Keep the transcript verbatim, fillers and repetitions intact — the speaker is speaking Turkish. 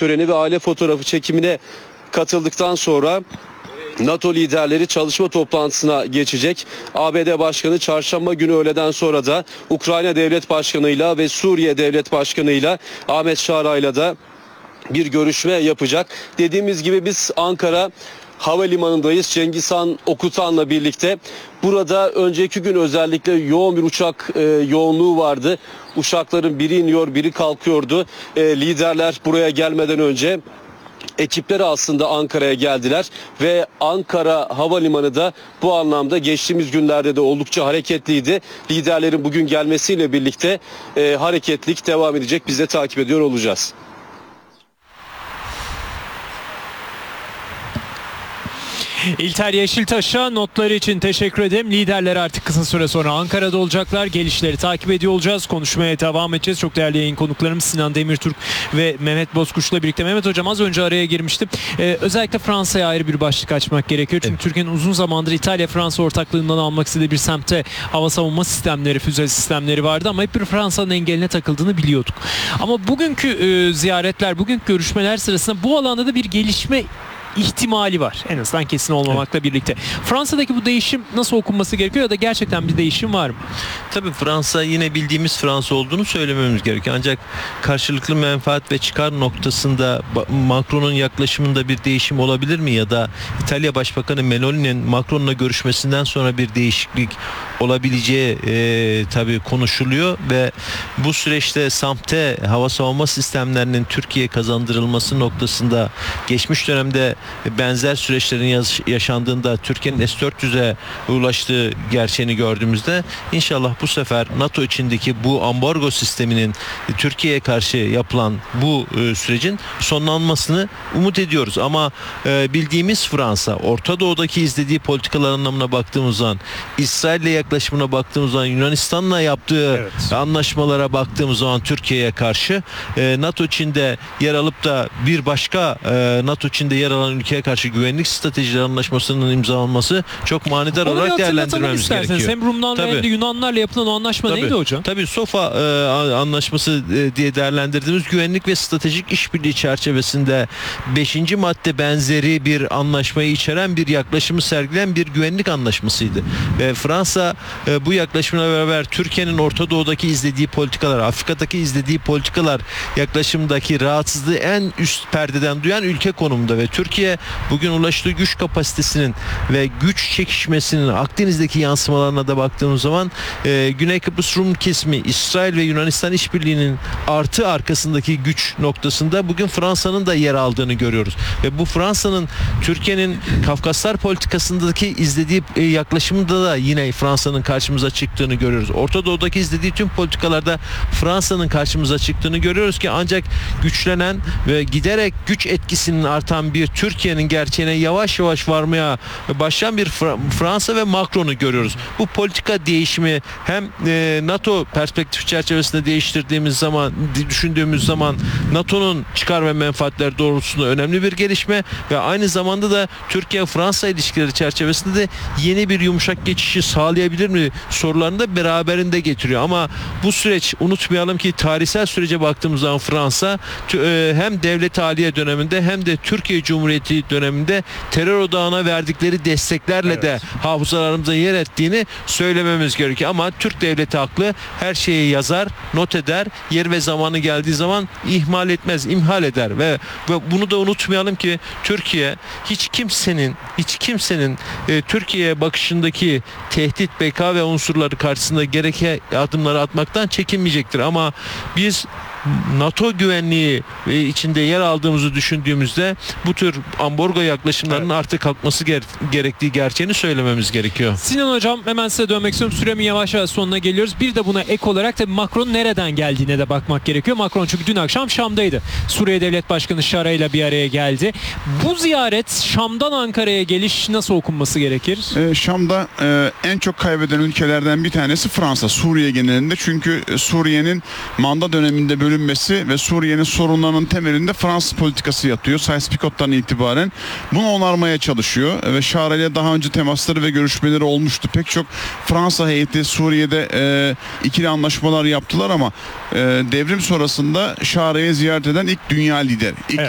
töreni ve aile fotoğrafı çekimine katıldıktan sonra NATO liderleri çalışma toplantısına geçecek. A B D Başkanı çarşamba günü öğleden sonra da Ukrayna Devlet Başkanı'yla ve Suriye Devlet Başkanı'yla Ahmet Şara'yla da bir görüşme yapacak. Dediğimiz gibi biz Ankara Havalimanı'ndayız. Cengiz Han Okutan'la birlikte. Burada önceki gün özellikle yoğun bir uçak e, yoğunluğu vardı. Uçakların biri iniyor, biri kalkıyordu. E, liderler buraya gelmeden önce ekipleri aslında Ankara'ya geldiler ve Ankara Havalimanı da bu anlamda geçtiğimiz günlerde de oldukça hareketliydi. Liderlerin bugün gelmesiyle birlikte e, hareketlilik devam edecek. Biz de takip ediyor olacağız. İlter Yeşiltaş'a notları için teşekkür ederim. Liderler artık kısa süre sonra Ankara'da olacaklar. Gelişleri takip ediyor olacağız. Konuşmaya devam edeceğiz. Çok değerli yayın konuklarımız Sinan Demirtürk ve Mehmet Bozkuş'la birlikte. Mehmet Hocam, az önce araya girmiştim. Ee, özellikle Fransa'ya ayrı bir başlık açmak gerekiyor. Çünkü evet, Türkiye'nin uzun zamandır İtalya-Fransa ortaklığından almak istediği bir semtte hava savunma sistemleri, füze sistemleri vardı ama hep bir Fransa'nın engeline takıldığını biliyorduk. Ama bugünkü e, ziyaretler, bugünkü görüşmeler sırasında bu alanda da bir gelişme ihtimali var. En azından kesin olmamakla evet, birlikte. Fransa'daki bu değişim nasıl okunması gerekiyor ya da gerçekten bir değişim var mı? Tabii Fransa yine bildiğimiz Fransa olduğunu söylememiz gerekiyor. Ancak karşılıklı menfaat ve çıkar noktasında Macron'un yaklaşımında bir değişim olabilir mi? Ya da İtalya Başbakanı Meloni'nin Macron'la görüşmesinden sonra bir değişiklik olabileceği e, tabii konuşuluyor ve bu süreçte SAMP'te hava savunma sistemlerinin Türkiye'ye kazandırılması noktasında geçmiş dönemde benzer süreçlerin yaşandığında Türkiye'nin S dört yüze ulaştığı gerçeğini gördüğümüzde inşallah bu sefer NATO içindeki bu ambargo sisteminin Türkiye'ye karşı yapılan bu sürecin sonlanmasını umut ediyoruz. Ama bildiğimiz Fransa, Orta Doğu'daki izlediği politikalar anlamına baktığımız zaman, İsrail'le yaklaşımına baktığımız zaman, Yunanistan'la yaptığı evet, anlaşmalara baktığımız zaman Türkiye'ye karşı NATO içinde yer alıp da bir başka NATO içinde yer alan ülkeye karşı güvenlik stratejileri anlaşmasının imzalanması çok manidar onu olarak değerlendirmemiz gerekiyor. Hem Rumlarla hem de Yunanlarla yapılan o anlaşma tabii, neydi hocam? Tabii SOFA e, anlaşması e, diye değerlendirdiğimiz güvenlik ve stratejik işbirliği çerçevesinde beşinci madde benzeri bir anlaşmayı içeren bir yaklaşımı sergileyen bir güvenlik anlaşmasıydı. Ve Fransa e, bu yaklaşımla beraber Türkiye'nin Orta Doğu'daki izlediği politikalar, Afrika'daki izlediği politikalar yaklaşımdaki rahatsızlığı en üst perdeden duyan ülke konumunda ve Türkiye bugün ulaştığı güç kapasitesinin ve güç çekişmesinin Akdeniz'deki yansımalarına da baktığımız zaman e, Güney Kıbrıs Rum kesimi, İsrail ve Yunanistan işbirliğinin artı arkasındaki güç noktasında bugün Fransa'nın da yer aldığını görüyoruz. Ve bu Fransa'nın Türkiye'nin Kafkaslar politikasındaki izlediği e, yaklaşımda da yine Fransa'nın karşımıza çıktığını görüyoruz. Orta Doğu'daki izlediği tüm politikalarda Fransa'nın karşımıza çıktığını görüyoruz ki ancak güçlenen ve giderek güç etkisinin artan bir Türkiye'nin gerçeğine yavaş yavaş varmaya başlayan bir Fransa ve Macron'u görüyoruz. Bu politika değişimi hem NATO perspektif çerçevesinde değiştirdiğimiz zaman, düşündüğümüz zaman NATO'nun çıkar ve menfaatleri doğrultusunda önemli bir gelişme ve aynı zamanda da Türkiye-Fransa ilişkileri çerçevesinde de yeni bir yumuşak geçişi sağlayabilir mi sorularını da beraberinde getiriyor. Ama bu süreç, unutmayalım ki tarihsel sürece baktığımız zaman Fransa hem devlet haliye döneminde hem de Türkiye Cumhuriyeti döneminde terör odağına verdikleri desteklerle evet, de hafızalarımıza yer ettiğini söylememiz gerekiyor. Ama Türk devleti haklı, her şeyi yazar, not eder, yer ve zamanı geldiği zaman ihmal etmez, imhal eder ve, ve bunu da unutmayalım ki Türkiye hiç kimsenin hiç kimsenin e, Türkiye'ye bakışındaki tehdit, beka ve unsurları karşısında gereken adımları atmaktan çekinmeyecektir. Ama biz NATO güvenliği içinde yer aldığımızı düşündüğümüzde bu tür ambargo yaklaşımlarının evet, artık kalkması ger- gerektiği gerçeğini söylememiz gerekiyor. Sinan Hocam, hemen size dönmek istiyorum. Süremin yavaş yavaş sonuna geliyoruz. Bir de buna ek olarak da Macron nereden geldiğine de bakmak gerekiyor. Macron çünkü dün akşam Şam'daydı. Suriye Devlet Başkanı Şara ile bir araya geldi. Bu ziyaret, Şam'dan Ankara'ya geliş nasıl okunması gerekir? Ee, Şam'da e, en çok kaybeden ülkelerden bir tanesi Fransa. Suriye genelinde, çünkü Suriye'nin manda döneminde bölünmesi ve Suriye'nin sorunlarının temelinde Fransız politikası yatıyor. Sykes-Picot'tan itibaren bunu onarmaya çalışıyor ve Şara ile daha önce temasları ve görüşmeleri olmuştu. Pek çok Fransa heyeti Suriye'de e, ikili anlaşmalar yaptılar ama e, devrim sonrasında Şara'yı ziyaret eden ilk dünya lideri. İlk